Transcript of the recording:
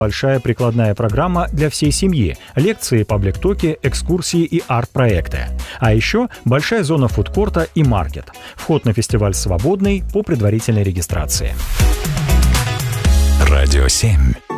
Большая прикладная программа для всей семьи, лекции, паблик-токи, экскурсии и арт-проекты. А еще большая зона фудкорта и маркет. Вход на фестиваль свободный по предварительной регистрации. Радио 7.